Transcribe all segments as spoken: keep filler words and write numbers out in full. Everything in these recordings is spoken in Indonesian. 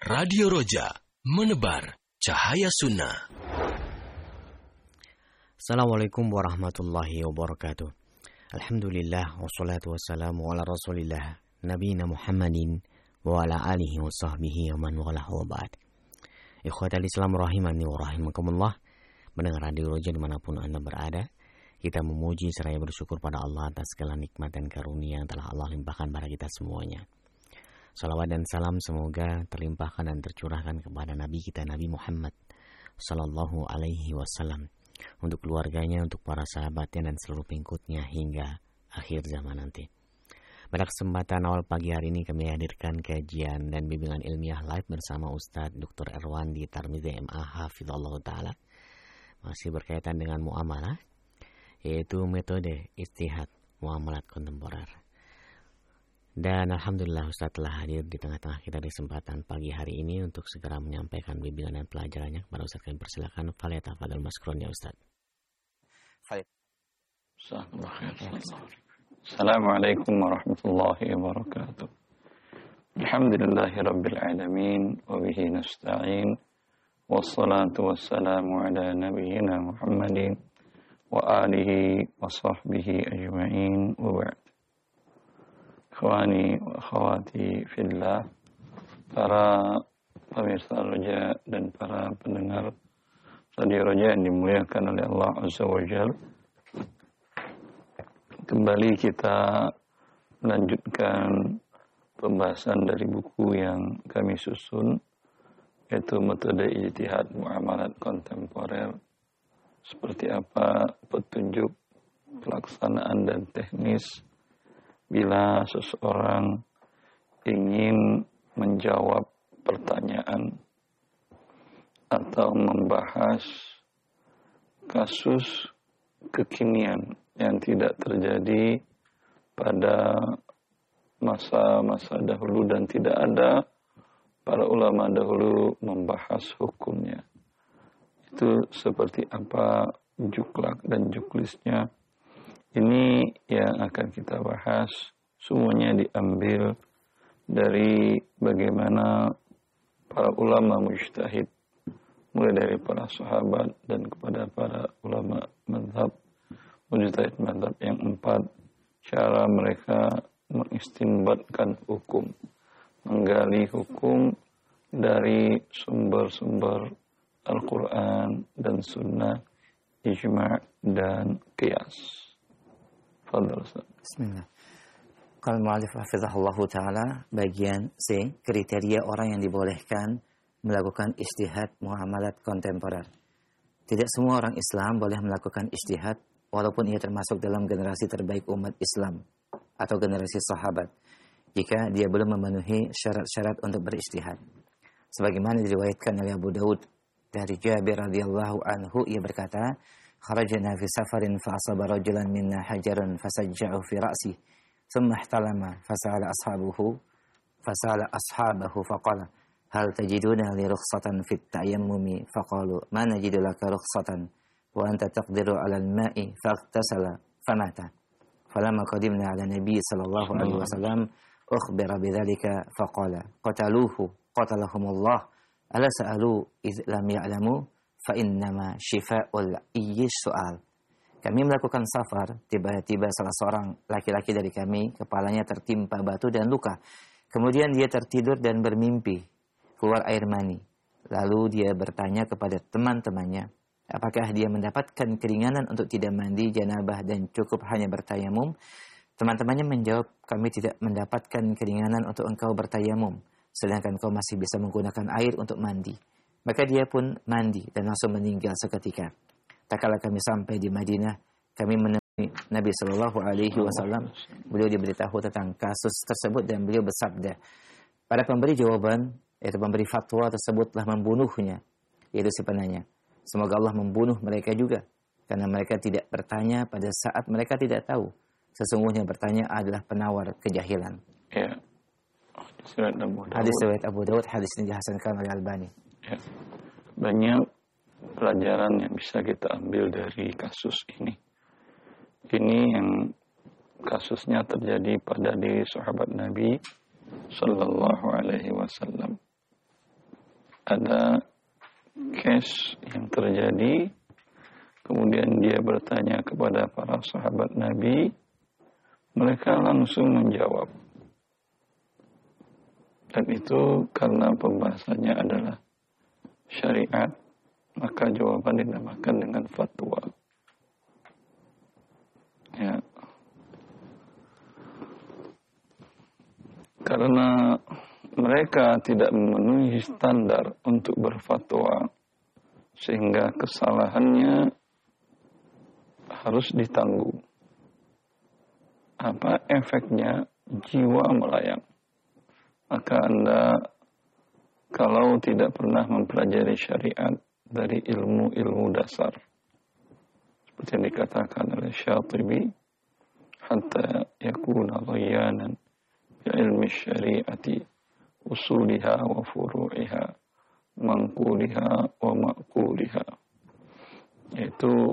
Radio Roja, menebar cahaya sunnah. Assalamualaikum warahmatullahi wabarakatuh. Alhamdulillah, wassalatu wassalamu ala rasulillah, nabiyina Muhammadin wa ala alihi wa sahbihi wa man walah wa ba'd. Ikhwatal Islam rahimani wa rahimakumullah. Mendengar Radio Roja dimanapun Anda berada, kita memuji seraya bersyukur pada Allah atas segala nikmat dan karunia yang telah Allah limpahkan pada kita semuanya. Salawat dan salam semoga terlimpahkan dan tercurahkan kepada Nabi kita Nabi Muhammad Sallallahu Alaihi Wasallam, untuk keluarganya, untuk para sahabatnya dan seluruh pengikutnya hingga akhir zaman nanti. Pada kesempatan awal pagi hari ini kami hadirkan kajian dan bimbingan ilmiah live bersama Ustadz Doktor Erwandi Tarmizi M A Hafizallah Ta'ala, masih berkaitan dengan muamalah, yaitu metode ijtihad muamalat kontemporer. Dan Alhamdulillah Ustaz telah hadir di tengah-tengah kita di kesempatan pagi hari ini untuk segera menyampaikan bimbingan dan pelajarannya kepada Ustaz. Kami persilakan. Falyatafadhal maskrun ya Ustaz. Assalamualaikum warahmatullahi wabarakatuh. Alhamdulillahi rabbil alamin wa bihi nasta'in. Wassalatu wassalamu ala nabiyyina Muhammadin wa alihi wa sahbihi ajma'in wa ba'd. Ikhwani wa akhwati fillah, para pemirsa Roja dan para pendengar Radio Roja yang dimuliakan oleh Allah Azza wa Jalla. Kembali kita melanjutkan pembahasan dari buku yang kami susun, yaitu metode ijtihad muamalat kontemporer. Seperti apa petunjuk pelaksanaan dan teknis bila seseorang ingin menjawab pertanyaan atau membahas kasus kekinian yang tidak terjadi pada masa-masa dahulu dan tidak ada para ulama dahulu membahas hukumnya. Itu seperti apa juklak dan juklisnya. Ini yang akan kita bahas, semuanya diambil dari bagaimana para ulama mujtahid, mulai dari para sahabat dan kepada para ulama mazhab, mujtahid mazhab yang empat, cara mereka mengistinbatkan hukum, menggali hukum dari sumber-sumber Al-Quran dan Sunnah, ijma' dan qiyas. Bismillah. Qala mu'allif hafizahullahu ta'ala, bagian C, kriteria orang yang dibolehkan melakukan ijtihad muamalat kontemporer. Tidak semua orang Islam boleh melakukan ijtihad walaupun ia termasuk dalam generasi terbaik umat Islam atau generasi sahabat, jika dia belum memenuhi syarat-syarat untuk berijtihad. Sebagaimana diriwayatkan oleh Abu Daud dari Jabir radhiyallahu anhu, ia berkata, kharajna fi safarin fa asaba rajulan minna hajaran fasajja'ahu fi ra'si thumma ihtalama fasala ashabuhu fasala ashabahu faqala hal tajiduna li rukhsatan fit tayammumi faqalu ma najidu laka rukhsatan wa anta taqdiru 'ala al-ma'i faghtasala famata falamma qadimna 'ala nabiy sallallahu alaihi wasallam ukhbira bidzalika faqala qataluhu qatalahumullah ala sa'alu idh lam ya'lamu fa innama syifa'ul iyyi soal. Kami melakukan safar, tiba-tiba salah seorang laki-laki dari kami kepalanya tertimpa batu dan luka. Kemudian dia tertidur dan bermimpi keluar air mani. Lalu dia bertanya kepada teman-temannya, apakah dia mendapatkan keringanan untuk tidak mandi janabah dan cukup hanya bertayamum? Teman-temannya menjawab, kami tidak mendapatkan keringanan untuk engkau bertayamum, sedangkan kau masih bisa menggunakan air untuk mandi. Maka dia pun mandi dan langsung meninggal seketika. Tak kala kami sampai di Madinah, kami menemui Nabi Shallallahu Alaihi Wasallam. Beliau diberitahu tentang kasus tersebut dan beliau bersabda, para pemberi jawaban, yaitu pemberi fatwa tersebut telah membunuhnya, yaitu si penanya. Semoga Allah membunuh mereka juga, karena mereka tidak bertanya pada saat mereka tidak tahu. Sesungguhnya bertanya adalah penawar kejahilan. Ya. Hadis riwayat Abu Daud, hadis ini dihasankan oleh Albani. Ya. Banyak pelajaran yang bisa kita ambil dari kasus ini. Ini yang kasusnya terjadi pada diri sahabat Nabi Sallallahu Alaihi Wasallam. ada case yang terjadi, kemudian dia bertanya kepada para sahabat Nabi, mereka langsung menjawab. Dan itu karena pembahasannya adalah syariat, maka jawaban dinamakan dengan fatwa. Ya. Karena mereka tidak memenuhi standar untuk berfatwa, sehingga kesalahannya harus ditanggung. Apa efeknya? Jiwa melayang. Maka Anda kalau tidak pernah mempelajari syariat dari ilmu-ilmu dasar, seperti yang dikatakan oleh Syatibi, hatta yakuna ghayyanan bi ilmi syariati usuliha wa furu'iha manquliha wa ma'quliha. Yaitu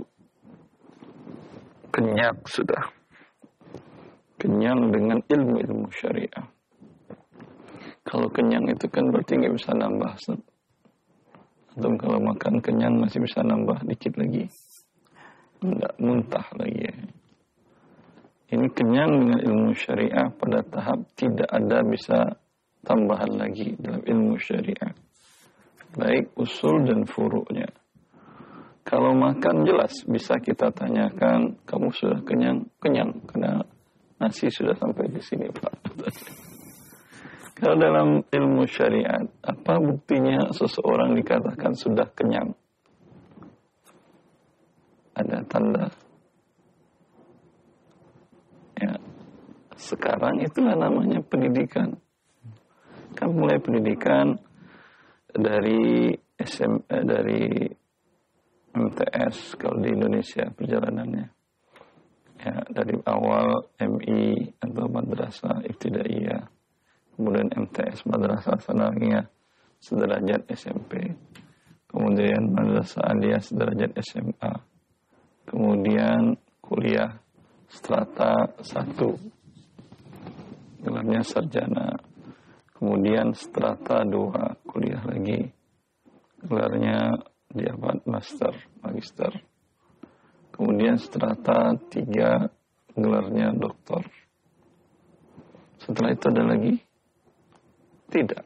kenyang sudah. Kenyang dengan ilmu-ilmu syariah. Kalau kenyang itu kan berarti nggak bisa nambah. Atau kalau makan kenyang masih bisa nambah dikit lagi. Nggak muntah lagi. Ini kenyang dengan ilmu syariah pada tahap tidak ada bisa tambahan lagi dalam ilmu syariah. Baik usul dan furu'nya. Kalau makan jelas bisa kita tanyakan, kamu sudah kenyang? Kenyang, karena nasi sudah sampai di sini, Pak. Kalau dalam ilmu syariat, apa buktinya seseorang dikatakan sudah kenyang? Ada tanda. Ya, sekarang itulah namanya pendidikan. Kan mulai pendidikan dari S M A, dari M T S kalau di Indonesia perjalanannya. Ya, dari awal M I atau madrasah ibtidaiyah. Kemudian M T S, madrasah sanawiyah sederajat S M P. Kemudian madrasah aliyah sederajat S M A. Kemudian kuliah strata satu. Gelarnya sarjana. Kemudian strata dua, kuliah lagi. Gelarnya di abad master, magister. Kemudian strata tiga, gelarnya doktor. Setelah itu ada lagi? Tidak.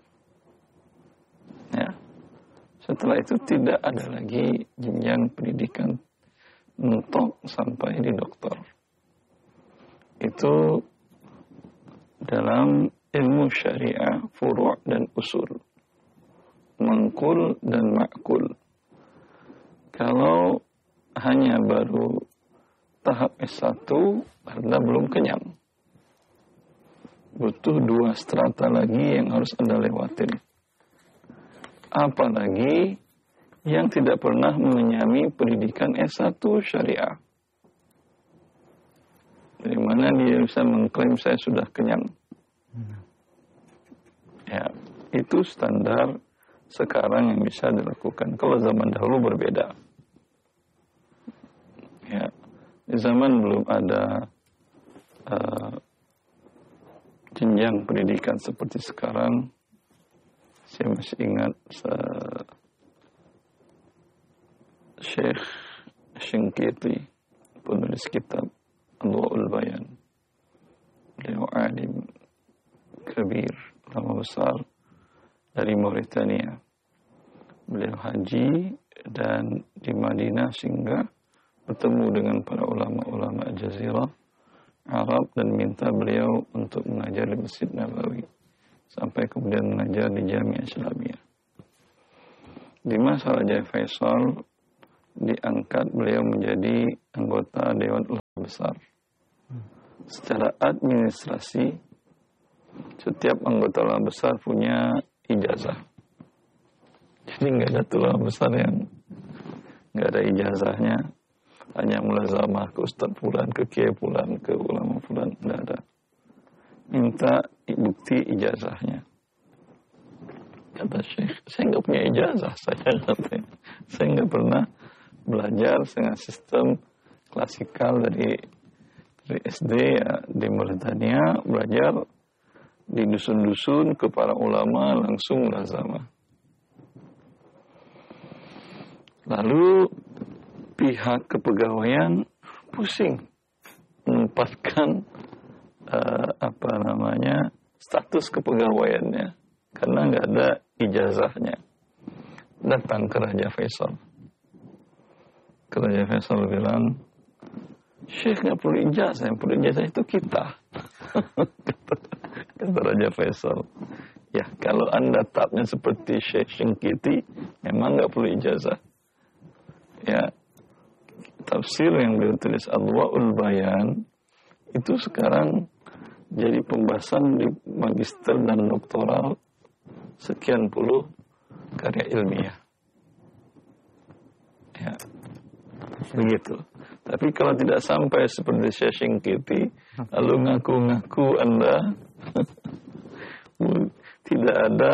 Ya. Setelah itu tidak ada lagi jenjang pendidikan mentok sampai di doktor. Itu dalam ilmu syariah, furu' dan usul. Mangkul dan ma'kul. Kalau hanya baru tahap S satu, Anda belum kenyang. Butuh dua strata lagi yang harus Anda lewatin. Apalagi yang tidak pernah menyami pendidikan S satu syariah. Dari mana dia bisa mengklaim saya sudah kenyang? Ya, itu standar sekarang yang bisa dilakukan. Kalau zaman dahulu berbeda. Ya, di zaman belum ada uh, jenjang pendidikan seperti sekarang. Saya masih ingat uh, Syekh Shinqiti, penulis kitab Adwa'ul Bayan. Beliau alim kabir, ulama besar dari Mauritania. Beliau haji dan di Madinah singgah bertemu dengan para ulama-ulama Jazirah Arab dan minta beliau untuk mengajar di Masjid Nabawi sampai kemudian mengajar di Jami'ah Islamiyah. Di masa Raja Faisal diangkat beliau menjadi anggota Dewan Ulama Besar. Secara administrasi setiap anggota ulama besar punya ijazah. Jadi nggak ada ulama besar yang nggak ada ijazahnya. Hanya mulazamah ke Ustadz Fulan, ke Kiai Fulan, ke ulama Fulan, nggak ada. Minta bukti ijazahnya. Kata Syekh, saya nggak punya ijazah, saya katanya. Saya nggak pernah belajar dengan sistem klasikal dari, dari S D ya, di Mauritania, belajar di dusun-dusun ke para ulama langsung mulazamah. Lalu pihak kepegawaian pusing menempatkan uh, apa namanya status kepegawaiannya karena nggak ada ijazahnya. Datang ke Raja Faisal. Ke Raja Faisal bilang, Syekh nggak perlu ijazah, yang perlu ijazah itu kita. Kata Raja Faisal, ya kalau anda tatnya seperti Syekh Syingkiti, memang nggak perlu ijazah. Ya, tafsir yang beliau tulis Adwa'ul Bayan itu sekarang jadi pembahasan di magister dan doktoral sekian puluh karya ilmiah. Ya, begitu. Tapi kalau tidak sampai seperti Syekh Syingkiti, lalu ngaku-ngaku Anda tidak ada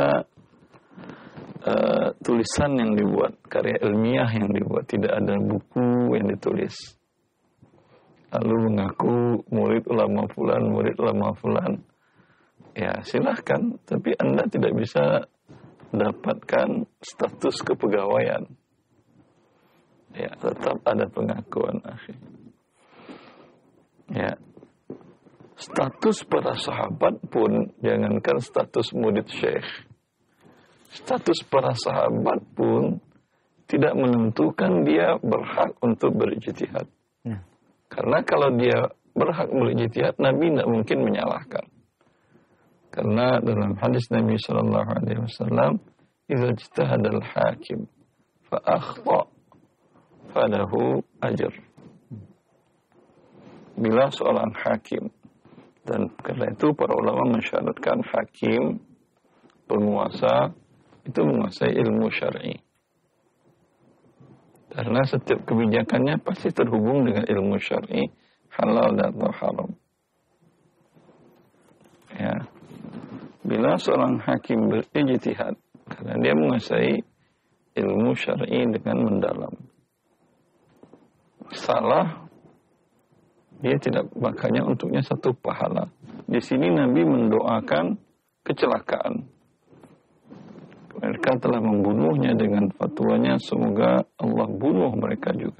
uh, tulisan yang dibuat, karya ilmiah yang dibuat, tidak ada buku yang ditulis. Lalu mengaku murid ulama fulan, murid ulama fulan. Ya, silahkan, tapi Anda tidak bisa dapatkan status kepegawaian. Ya, tetap ada pengakuan, akhi. Ya. Status para sahabat pun, jangankan status murid syekh. Status para sahabat pun tidak menentukan dia berhak untuk berijtihad. Ya. Karena kalau dia berhak berijtihad, Nabi tidak mungkin menyalahkan. Karena dalam hadis Nabi sallallahu alaihi wasallam, "Idza ijtahada al-hakim fa akhta falahu ajr." Bila seorang hakim, dan karena itu para ulama mensyaratkan hakim, penguasa, itu menguasai ilmu syar'i. Karena setiap kebijakannya pasti terhubung dengan ilmu syar'i, halal dan atau haram. Ya. Bila seorang hakim berijtihad, karena dia menguasai ilmu syar'i dengan mendalam, salah, dia tidak, makanya untuknya satu pahala. Di sini Nabi mendoakan kecelakaan. Mereka telah membunuhnya dengan fatwanya, semoga Allah bunuh mereka juga.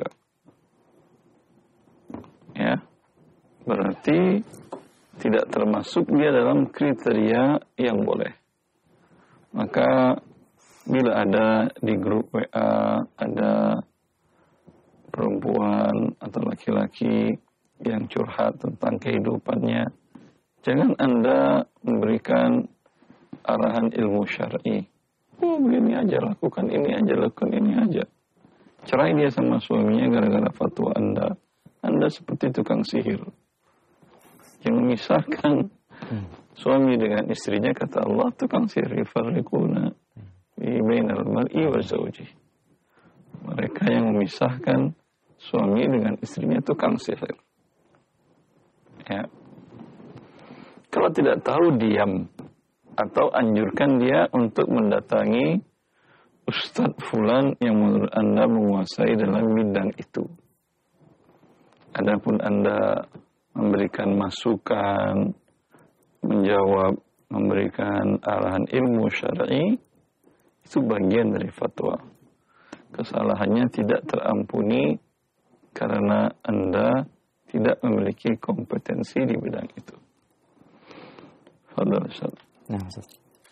Ya, berarti tidak termasuk dia dalam kriteria yang boleh. Maka bila ada di grup W A ada perempuan atau laki-laki yang curhat tentang kehidupannya, jangan Anda memberikan arahan ilmu syar'i. Oh, begini aja, lakukan ini aja, lakukan ini aja. Cerai dia sama suaminya gara-gara fatwa Anda. Anda seperti tukang sihir yang memisahkan hmm. suami dengan istrinya, kata Allah, tukang sihir, yufarriquna fi bainal mar'i wa zawji. Mereka yang memisahkan suami dengan istrinya tukang sihir. Ya. Kalau tidak tahu, diam atau anjurkan dia untuk mendatangi Ustadz Fulan yang menurut Anda menguasai dalam bidang itu. Adapun Anda memberikan masukan, menjawab, memberikan arahan ilmu syar'i, itu bagian dari fatwa. Kesalahannya tidak terampuni karena Anda tidak memiliki kompetensi di bidang itu. Fadhal Ustaz. Nah, Ustaz.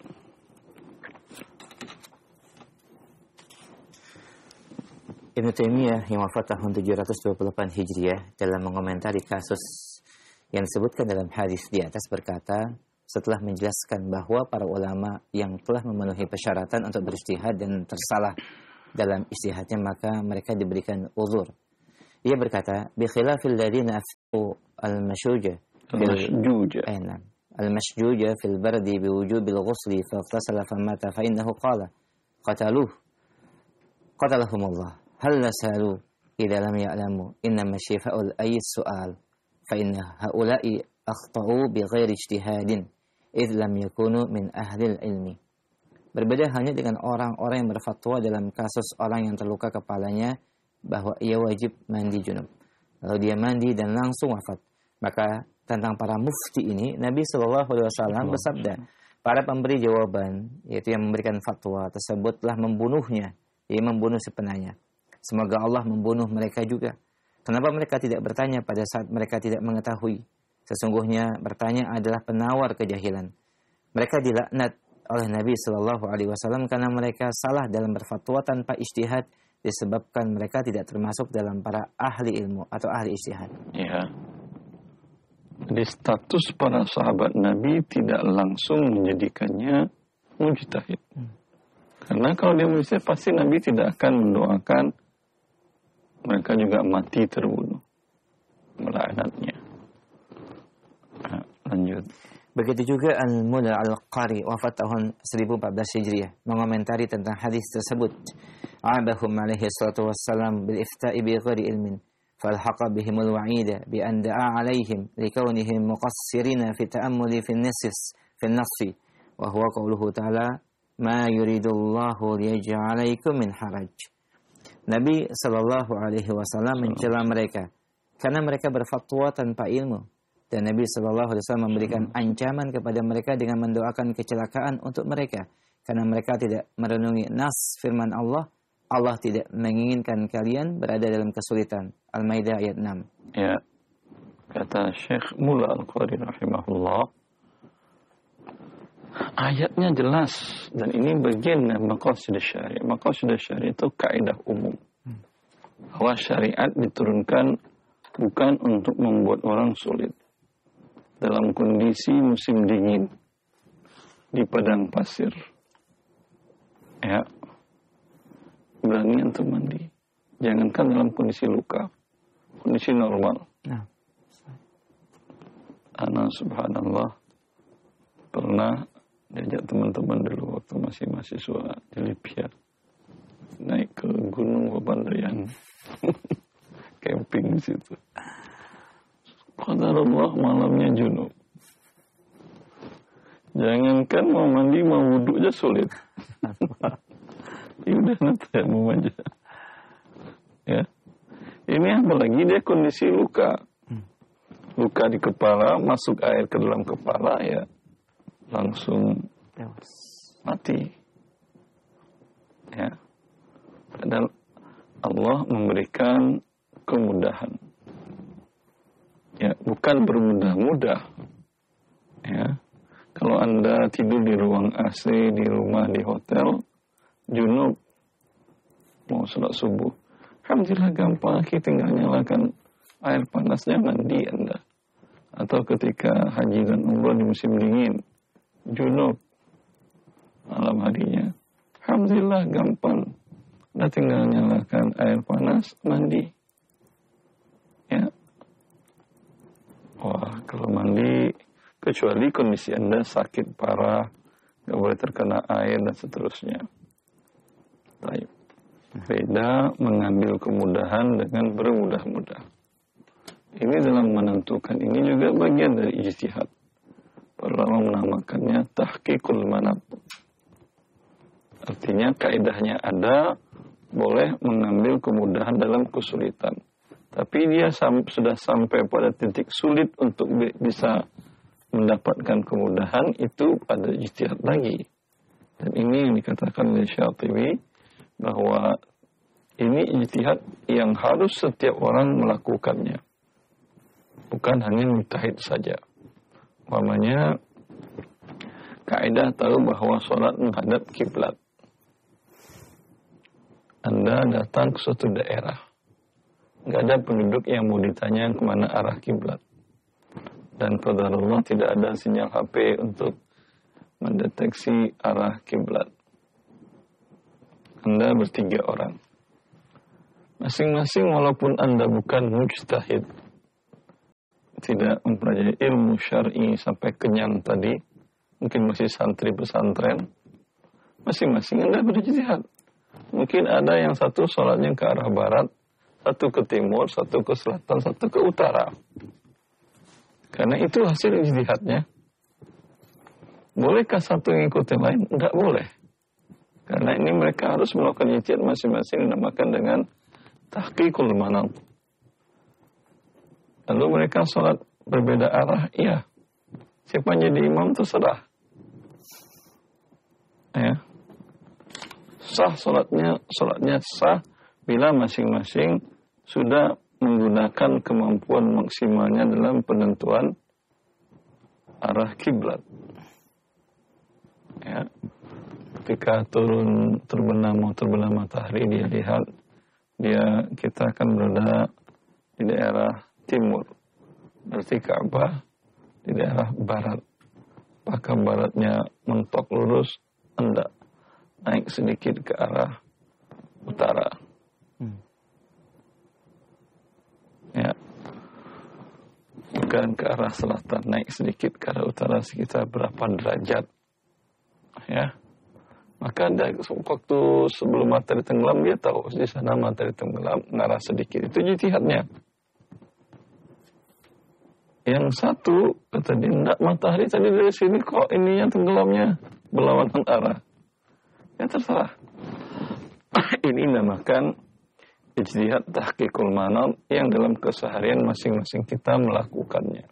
Ibnu Taimiyah yang wafat tahun tujuh ratus dua puluh delapan Hijriah dalam mengomentari kasus yang disebutkan dalam hadis di atas berkata, setelah menjelaskan bahwa para ulama yang telah memenuhi persyaratan untuk berijtihad dan tersalah dalam ijtihadnya, maka mereka diberikan uzur. Ia berkata, bi khilafil ladzina aftu al-mashjuja al-mashjuja al-mashjuja fil bardi bi wujubil ghusli fa ightasala fa mata fa innahu qala qataluhu qatalahumullah hal nasalu idza lam ya'lamu innama shifa'ul ayyi su'al fa inna haula'i akhta'u bi ghairi ijtihadin idz lam yakunu min ahli ilmi. Berbeda hanya dengan orang-orang yang berfatwa dalam kasus orang yang terluka kepalanya bahwa ia wajib mandi junub. Lalu dia mandi dan langsung wafat. Maka tentang para mufti ini, Nabi shallallahu alaihi wasallam bersabda, para pemberi jawaban, yaitu yang memberikan fatwa tersebut, telah membunuhnya, ia membunuh si penanya. Semoga Allah membunuh mereka juga. Kenapa mereka tidak bertanya pada saat mereka tidak mengetahui? Sesungguhnya bertanya adalah penawar kejahilan. Mereka dilaknat oleh Nabi Shallallahu Alaihi Wasallam karena mereka salah dalam berfatwa tanpa ijtihad, disebabkan mereka tidak termasuk dalam para ahli ilmu atau ahli ijtihad. Ya. Jadi status para sahabat Nabi tidak langsung menjadikannya mujtahid. Hmm. Karena kalau dia mujtahid pasti Nabi tidak akan mendoakan mereka juga mati terbunuh, melaknatnya. Nah, lanjut. Begitu juga Al-Mulla Al-Qari wafat tahun seribu empat belas Hijriah mengomentari tentang hadis tersebut. Abahum alaihi salatu wassalam bil ifta'i bi ghairi ilmin falhaqa bihimul wa'ida bi an da'a alaihim likaunihim muqassirina fi ta'ammuli fi an-nasis fi an-nasfi wa huwa qauluhu ta'ala ma yuridullahu liyaj'alaikum min haraj. Nabi Shallallahu Alaihi Wasallam mencela mereka karena mereka berfatwa tanpa ilmu, dan Nabi Shallallahu Alaihi Wasallam memberikan ancaman kepada mereka dengan mendoakan kecelakaan untuk mereka karena mereka tidak merenungi nas firman Allah. Allah tidak menginginkan kalian berada dalam kesulitan. Al-Maidah ayat enam. Ya, kata Syekh Mulla Al-Qari rahimahullah, ayatnya jelas, dan ini bagian dari maqasid syariah. Maqasid syariah itu kaidah umum bahwa syariat diturunkan bukan untuk membuat orang sulit. Dalam kondisi musim dingin di padang pasir, ya, berani untuk mandi. Jangankan dalam kondisi luka, kondisi normal. Nah. Ana subhanallah pernah diajak teman-teman dulu waktu masih mahasiswa di Libya naik ke Gunung Papandayan, camping di situ. Qadarullah malamnya junub. Jangankan mau mandi mau wudhu aja sulit. Ya udah nanti mau aja. Ya, ini apalagi dia kondisi luka, luka di kepala, masuk air ke dalam kepala ya. Langsung mati. Ya. Dan Allah memberikan kemudahan. Ya, bukan bermudah-mudah. Ya. Kalau Anda tidur di ruang A C, di rumah, di hotel, junub, mau sholat subuh, alhamdulillah gampang, kita tinggal nyalakan air panasnya, mandi Anda. Atau ketika haji dan umrah di musim dingin, junub malam harinya, alhamdulillah gampang, Anda tinggal nyalakan air panas, mandi. Ya, wah kalau mandi, kecuali kondisi Anda sakit parah, nggak boleh terkena air dan seterusnya. Baik. Beda mengambil kemudahan dengan bermudah-mudah. Ini dalam menentukan ini juga bagian dari ijtihad. Para ulama menamakannya tahqiqul manat. Artinya kaidahnya ada, boleh mengambil kemudahan dalam kesulitan. Tapi dia sam- sudah sampai pada titik sulit untuk bi- bisa mendapatkan kemudahan, itu ada ijtihad lagi. Dan ini yang dikatakan oleh Syatibi, bahwa ini ijtihad yang harus setiap orang melakukannya. Bukan hanya mujtahid saja. Umpamanya, kaidah tahu bahwa sholat menghadap kiblat. Anda datang ke suatu daerah, nggak ada penduduk yang mau ditanya kemana arah kiblat. Dan qadarullah tidak ada sinyal H P untuk mendeteksi arah kiblat. Anda bertiga orang. Masing-masing walaupun Anda bukan mujtahid, tidak mempelajari ilmu syar'i sampai kenyang tadi, mungkin masih santri pesantren, masing-masing Anda berijtihad. Mungkin ada yang satu sholatnya ke arah barat, satu ke timur, satu ke selatan, satu ke utara. Karena itu hasil ijtihadnya. Bolehkah satu mengikuti lain? Enggak boleh. Karena ini mereka harus melakukan ijtihad masing-masing, dinamakan dengan tahqiqul manat. Lalu mereka sholat berbeda arah, iya. Siapa yang jadi imam terserah. Ya. Sah sholatnya, sholatnya sah bila masing-masing sudah menggunakan kemampuan maksimalnya dalam penentuan arah kiblat. Ya. Ketika turun terbenam mau terbenam matahari, dia lihat dia kita akan berada di daerah timur. Berarti Ka'bah di daerah barat. Apakah baratnya mentok lurus? Enggak. Naik sedikit ke arah utara. Hmm. Ya. Bukan ke arah selatan, naik sedikit ke arah utara sekitar berapa derajat. Ya. Maka ada waktu sebelum matahari tenggelam dia tahu di sana matahari tenggelam mengarah sedikit. Itu ijtihadnya. Yang satu kata dia, enggak, matahari tadi dari sini kok ininya tenggelamnya berlawanan arah. Ya terserah. Ini namakan ijtihad tahqiqul manam yang dalam keseharian masing-masing kita melakukannya.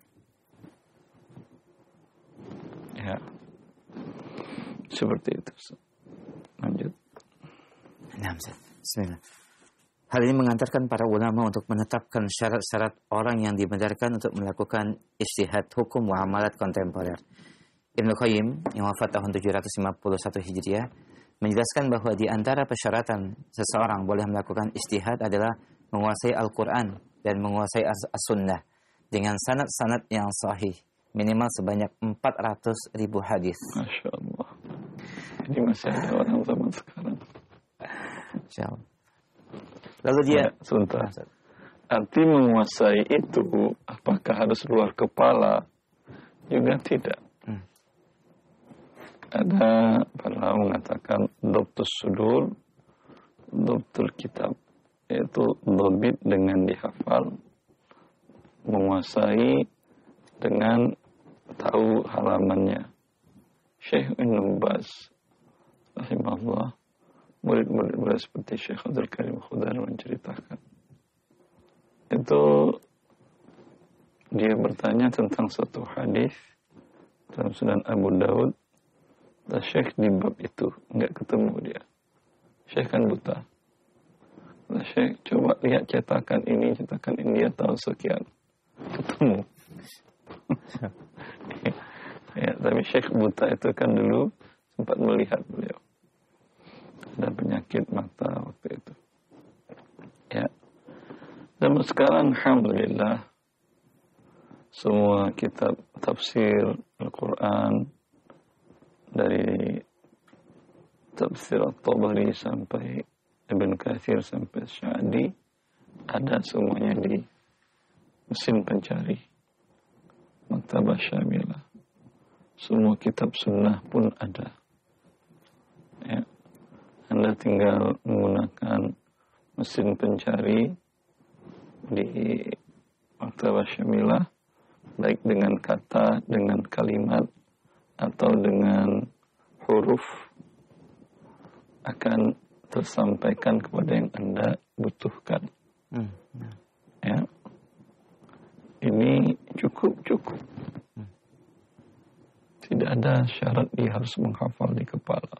Ya. Seperti itu. Lanjut. Nah, bismillah. Hal ini mengantarkan para ulama untuk menetapkan syarat-syarat orang yang dibenarkan untuk melakukan ijtihad hukum muamalat kontemporer. Ibnu Qayyim yang wafat tahun tujuh ratus lima puluh satu Hijriah menjelaskan bahwa di antara persyaratan seseorang boleh melakukan ijtihad adalah menguasai Al-Quran dan menguasai As-Sunnah dengan sanad-sanad yang sahih, minimal sebanyak empat ratus ribu hadis. Masya Allah. Ini masih ada orang zaman sekarang. Masya Allah. Lalu dia... Sebentar. Arti menguasai itu, apakah harus luar kepala? Juga tidak. Hmm. Ada para mengatakan dhabtus sudur, dhabtul kitab, yaitu dhabit dengan dihafal, menguasai dengan tahu halamannya. Syekh Ibnu Baz rahimahullah, murid-murid beliau seperti Syekh Abdul Karim Khudar menceritakan. Itu dia bertanya tentang satu hadis dalam Sunan Abu Daud. Dan Syekh di bab itu enggak ketemu dia. Syekh kan buta. Dan Syekh coba lihat cetakan ini, cetakan ini, dia tahu sekian. Ketemu. Ya, tapi Syekh buta itu kan dulu sempat melihat beliau. Ada penyakit mata waktu itu. Ya. Dan sekarang alhamdulillah semua kitab tafsir Al-Quran dari tafsir At-Tabari sampai Ibn Katsir sampai Sya'di ada semuanya di mesin pencari Maktabah Syamilah. Semua kitab sunnah pun ada. Ya. Anda tinggal menggunakan mesin pencari di Maktabah Syamilah, baik dengan kata, dengan kalimat, atau dengan huruf, akan tersampaikan kepada yang Anda butuhkan. Hmm. Ya. Ini cukup-cukup. Hmm. Tidak ada syarat dia harus menghafal di kepala.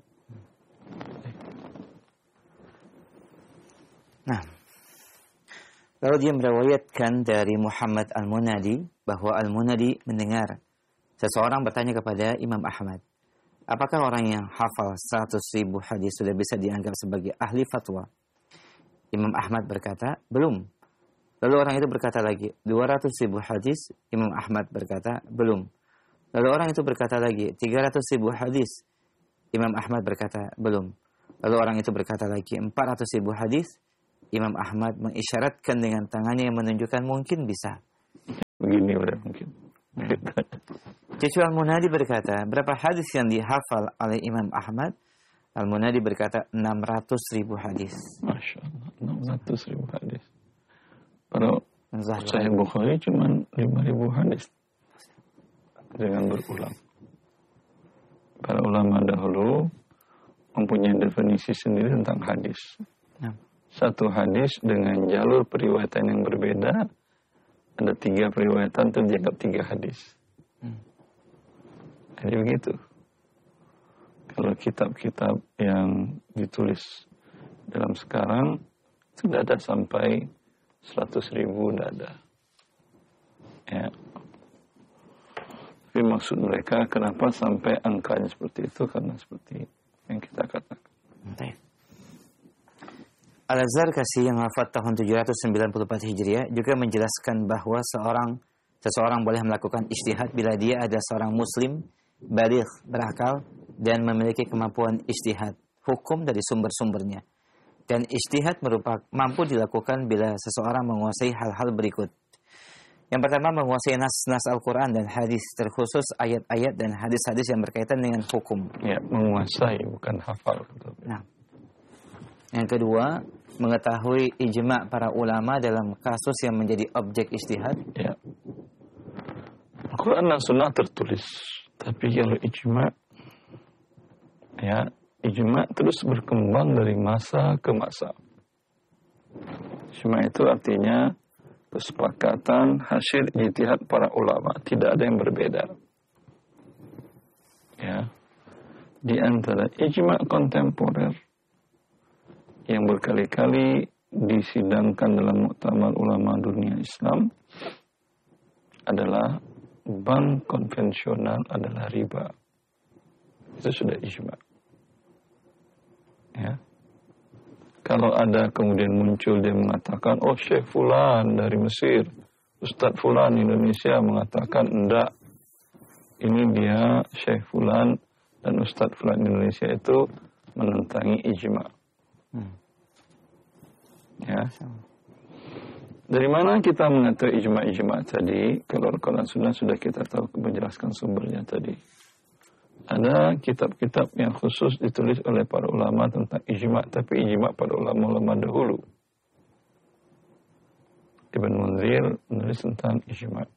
Nah, lalu dia meriwayatkan dari Muhammad Al-Munadi bahwa Al-Munadi mendengar seseorang bertanya kepada Imam Ahmad, apakah orang yang hafal seratus ribu hadis sudah bisa dianggap sebagai ahli fatwa? Imam Ahmad berkata, belum. Lalu orang itu berkata lagi, dua ratus ribu hadis. Imam Ahmad berkata, belum. Lalu orang itu berkata lagi, tiga ratus ribu hadis. Imam Ahmad berkata, belum. Lalu orang itu berkata lagi, empat ratus ribu hadis. Imam Ahmad mengisyaratkan dengan tangannya yang menunjukkan mungkin bisa. Begini udah mungkin. Cucu Al-Munadi berkata, berapa hadis yang dihafal oleh Imam Ahmad? Al-Munadi berkata, enam ratus ribu hadis. Masya Allah, enam ratus ribu hadis. Pada Sahih Bukhari cuma lima ribu hadis. Dengan berulang. Para ulama dahulu mempunyai definisi sendiri tentang hadis. Ya. Satu hadis dengan jalur periwayatan yang berbeda, ada tiga periwayatan itu dianggap tiga hadis. Hmm. Jadi begitu. Kalau kitab-kitab yang ditulis dalam sekarang Tidak ada sampai seratus ribu, tidak ada. Ya. Tapi maksud mereka kenapa sampai angkanya seperti itu, karena seperti yang kita katakan. Baik. Al-Zarkasi yang wafat tahun tujuh ratus sembilan puluh empat Hijriah juga menjelaskan bahwa seorang seseorang boleh melakukan ijtihad bila dia ada seorang muslim baligh, berakal dan memiliki kemampuan ijtihad hukum dari sumber-sumbernya. Dan ijtihad merupakan mampu dilakukan bila seseorang menguasai hal-hal berikut. Yang pertama, menguasai nas-nas Al-Quran dan hadis, terkhusus ayat-ayat dan hadis-hadis yang berkaitan dengan hukum. Ya, menguasai, bukan hafal. Nah, yang kedua, mengetahui ijma' para ulama dalam kasus yang menjadi objek ijtihad. Ya. Al-Quran dan Sunnah tertulis, tapi kalau ijma', ya, ijma' terus berkembang dari masa ke masa. Ijma' itu artinya kesepakatan hasil ijtihad para ulama, tidak ada yang berbeda. Ya. Di antara ijma' kontemporer yang berkali-kali disidangkan dalam muktamar ulama dunia Islam adalah bank konvensional adalah riba. Itu sudah ijma'. Ya. Kalau ada kemudian muncul dia mengatakan, oh Syekh Fulan dari Mesir, Ustadz Fulan Indonesia mengatakan enggak, ini dia Syekh Fulan dan Ustadz Fulan Indonesia itu menentangi ijma'. Hmm. Ya. Dari mana kita mengetahui ijma'-ijma' tadi? Kalau Al-Quran Sunnah sudah kita tahu menjelaskan sumbernya tadi. Ada kitab-kitab yang khusus ditulis oleh para ulama tentang ijma', tapi ijma' pada ulama-ulama dahulu. Ibn Munzir menulis tentang ijma'.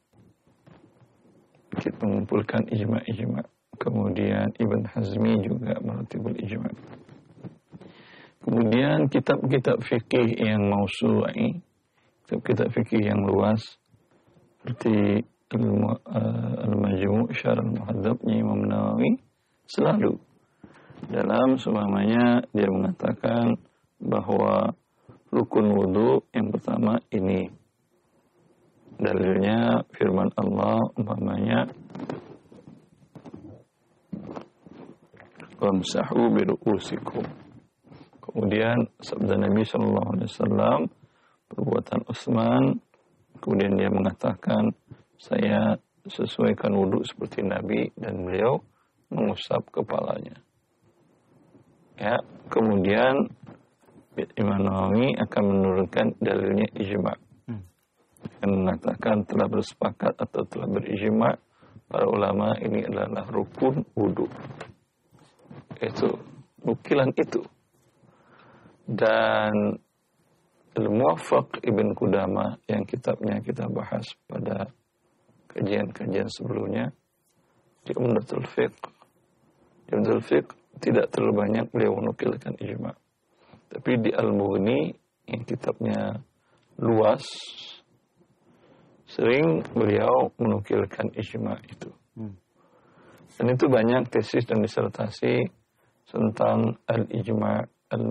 Kita mengumpulkan ijma'-ijma'. Kemudian Ibn Hazmi juga meratibul ijma'. Kemudian kitab-kitab fikih yang mausu'i, kitab-kitab fikih yang luas, seperti Al-Majmu' Syarh Al-Muhadzabnya Imam Nawawi, selalu dalam seumpamanya dia mengatakan bahwa rukun wudu yang pertama ini. Dalilnya firman Allah umpamanya wamsahu bi ru'usikum. Kemudian sabda Nabi sallallahu alaihi wasallam perbuatan Utsman, kemudian dia mengatakan saya sesuaikan wudhu seperti Nabi dan beliau mengusap kepalanya. Ya, kemudian Imam Nawawi akan menurunkan dalilnya ijma'. Hmm. Yang mengatakan telah bersepakat atau telah berijma' para ulama ini adalah rukun wudhu. Itu nukilan itu. Dan Al-Muwaffaq Ibn Qudamah yang kitabnya kita bahas pada kajian-kajian sebelumnya di Umdatul Fiqh. Di Umdatul Fiqh tidak terlalu banyak beliau menukilkan ijma'. Tapi di Al-Mughni yang kitabnya luas, sering beliau menukilkan ijma' itu. Hmm. Dan itu banyak tesis dan disertasi tentang al-ijma'